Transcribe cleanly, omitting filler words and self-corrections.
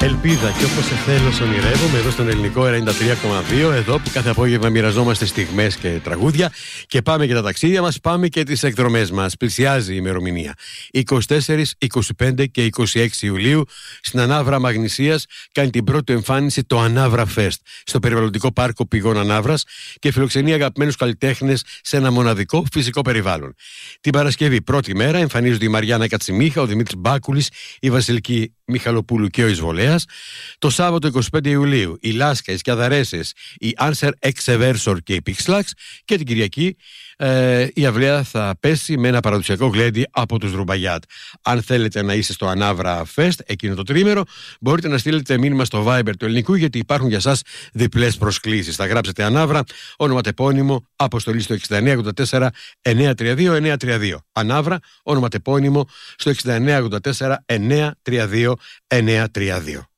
Ελπίδα και όπως σε θέλω σ' ονειρεύομαι εδώ στον ελληνικό 93,2, εδώ που κάθε απόγευμα μοιραζόμαστε στιγμές και τραγούδια και πάμε και τα ταξίδια μας, πάμε και τις εκδρομές μας. Πλησιάζει η ημερομηνία 24, 25 και 26 Ιουλίου στην Ανάβρα Μαγνησίας κάνει την πρώτη εμφάνιση το Ανάβρα Fest στο περιβαλλοντικό πάρκο Πηγών Ανάβρας και φιλοξενεί αγαπημένους καλλιτέχνες σε ένα μοναδικό φυσικό περιβάλλον. Την Παρασκευή πρώτη μέρα εμφανίζονται η Μαριάννα Κατσιμίχα, ο Δημήτρης Μπάκουλης, η Βασιλική Μιχαλοπούλου και ο Εισβολέας. Το Σάββατο 25 Ιουλίου η Λάσκα, οι Σκιαδαρέσες, η Answer Exeversor και η Pixlax και την Κυριακή η αυλαία θα πέσει με ένα παραδοσιακό γλέντι από τους Ρουμπαγιάτ. Αν θέλετε να είστε στο Ανάβρα Fest εκείνο το τρίμερο, μπορείτε να στείλετε μήνυμα στο Viber του ελληνικού, γιατί υπάρχουν για σας διπλές προσκλήσεις. Θα γράψετε Ανάβρα, ονοματεπώνυμο, αποστολή στο 6984 932 932. Ανάβρα, ονοματεπώνυμο στο 6984 932 932.